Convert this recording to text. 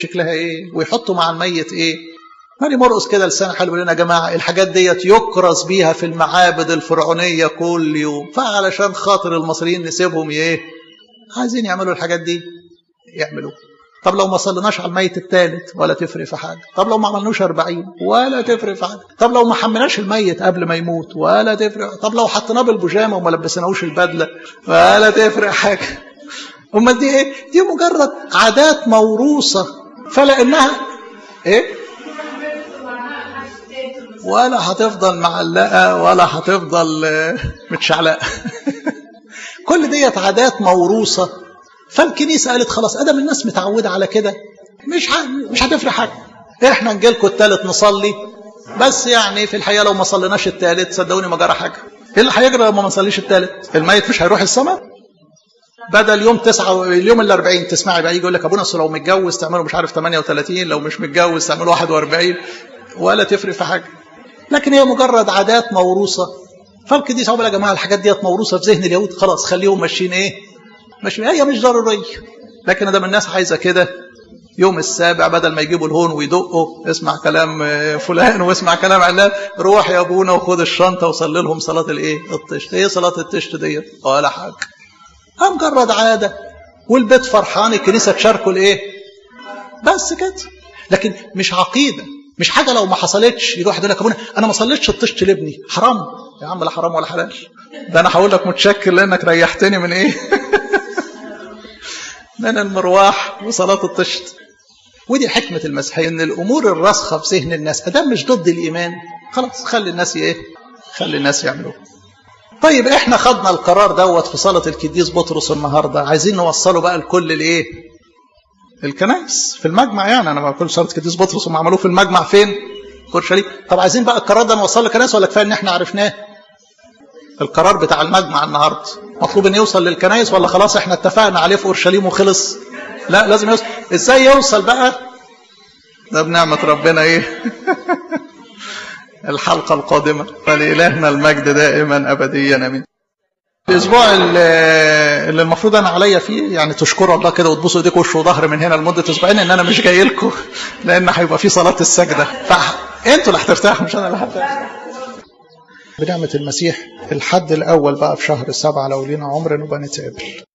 شكلها ايه، ويحطوا مع الميت ايه. مالي مرقص كده لسان حلو لنا يا جماعه الحاجات ديت يكرز بيها في المعابد الفرعونيه كل يوم، فعلشان خاطر المصريين نسيبهم ايه، عايزين يعملوا الحاجات دي يعملوا. طب لو ما صليناش على الميت الثالث ولا تفرق في حاجه، طب لو ما عملناش 40 ولا تفرق في حاجه، طب لو ما حملناش الميت قبل ما يموت ولا تفرق، طب لو حطيناه بالبيجامه وما لبسناهوش البدله ولا تفرق حاجه. امال دي ايه؟ دي مجرد عادات موروثه، فلانها ايه، ولا هتفضل معلقه ولا هتفضل متشعلقه. كل ديت عادات موروثه. فالكنيسه قالت خلاص ادم الناس متعوده على كده، مش هتفرق حاجه، احنا نجي لكم الثالث نصلي، بس يعني في الحقيقه لو ما صليناش الثالث صدقوني ما جرى حاجه. ايه اللي هيجرى لما ما نصليش الثالث؟ الميت مش هيروح السماء؟ بدل يوم 9 اليوم ال 40 تسمعي بقى يجي يقول لك ابونا لو متجوز تعملوا مش عارف 38، لو مش متجوز تعملوا 41، ولا تفرق في حاجه. لكن هي مجرد عادات موروثه. فالكنيسه يا جماعه الحاجات ديت موروثه في ذهن اليهود، خلاص خليهم ماشيين ايه؟ ماشيين، هي مش ضروريه. لكن ده الناس عايزه كده، يوم السابع بدل ما يجيبوا الهون ويدقوا اسمع كلام فلان واسمع كلام علان، روح يا ابونا وخد الشنطه وصلي لهم صلاه الايه؟ الطشت. ايه صلاه الطشت ديت؟ ولا حاجه، مجرد عاده، والبيت فرحان، الكنيسه تشاركوا الايه؟ بس كده. لكن مش عقيده، مش حاجه لو ما حصلتش يروح يقول لك ابونا انا ما صليتش الطشت لابني، حرام يا عم، لا حرام ولا حلال، ده انا هقول لك متشكر لانك ريحتني من ايه؟ من المرواح وصلاه الطشت. ودي حكمه المسيحيه، ان الامور الراسخه في ذهن الناس ادام مش ضد الايمان خلاص خلي الناس ايه؟ خلي الناس يعملوه. طيب احنا خدنا القرار دوت في صلاه القديس بطرس النهارده، عايزين نوصله بقى لكل الايه؟ الكنائس في المجمع. يعني انا بقول صلاه القديس بطرس هم عملوه في المجمع فين؟ في اورشليم. طب عايزين بقى القرار ده نوصله للكنائس ولا كفايه ان احنا عرفناه؟ القرار بتاع المجمع النهارده مطلوب ان يوصل للكنائس ولا خلاص احنا اتفقنا عليه في اورشليم وخلص؟ لا لازم يوصل. ازاي يوصل بقى؟ ده بنعمه ربنا ايه؟ الحلقه القادمه. فلإلهنا المجد دائما ابديا امين. الاسبوع اللي المفروض انا عليا فيه يعني تشكروا الله كده وتبوسوا ايديكم وش وظهر من هنا لمده اسبوعين ان انا مش جاي لكم، لان هيبقى في صلاه السجده، فانتوا اللي هترتاحوا مش انا اللي هرتاح. بنعمه المسيح الحد الاول بقى في شهر 7 لو لينا عمر نبقى نتقابل.